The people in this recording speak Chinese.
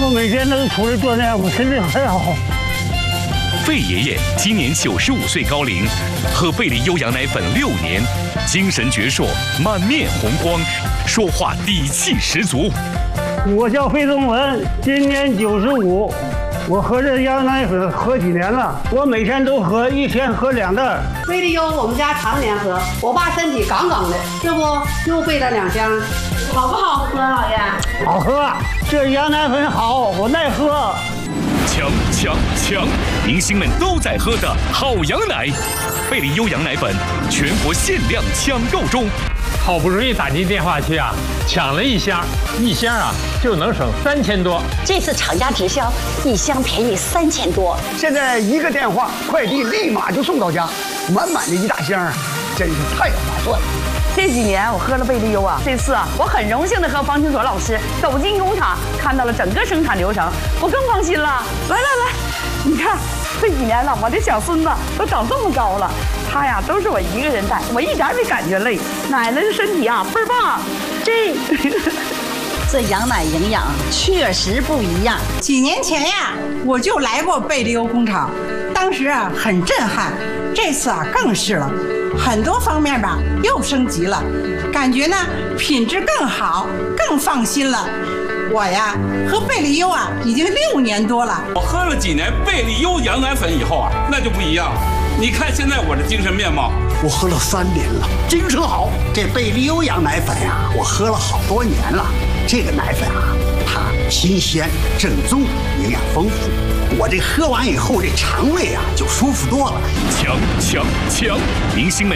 我每天都出来锻炼，我身体很好。 费爷爷今年95岁高龄，喝贝利优羊奶粉6年，精神矍铄，满面红光，说话底气十足。 我叫费宗文，今年95，我喝这羊奶粉喝几年了，我每天都喝，一天喝2袋。 贝利优我们家常年喝，我爸身体杠杠的，这不又备了2箱，好不好喝，老爷？ 好喝，这羊奶粉好，我耐喝。强！明星们都在喝的好羊奶，贝利优羊奶粉全国限量抢购中。 好不容易打进电话去啊，抢了1箱，1箱啊就能省3000多。 这次厂家直销，1箱便宜3000多。 现在1个电话，快递立马就送到家，满满的1大箱，真是太划算了。 这几年我喝了贝利优啊，这次啊，我很荣幸的和方清所老师走进工厂，看到了整个生产流程，我更放心了。来，你看这几年了，我这小孙子都长这么高了，他呀都是我一个人带，我一点没感觉累，奶奶的身体啊倍儿棒。 这羊奶营养确实不一样。 几年前呀，我就来过贝利优工厂，当时啊很震撼，这次啊更是了，很多方面吧又升级了，感觉呢品质更好，更放心了。我呀喝贝利优啊已经6年多了， 我喝了几年贝利优羊奶粉以后啊，那就不一样了。你看现在我的精神面貌， 我喝了3年了，精神好。这贝利优羊奶粉呀，我喝了好多年了。这个奶粉啊，它新鲜正宗，营养丰富。我这喝完以后，这肠胃啊就舒服多了。 强！明星们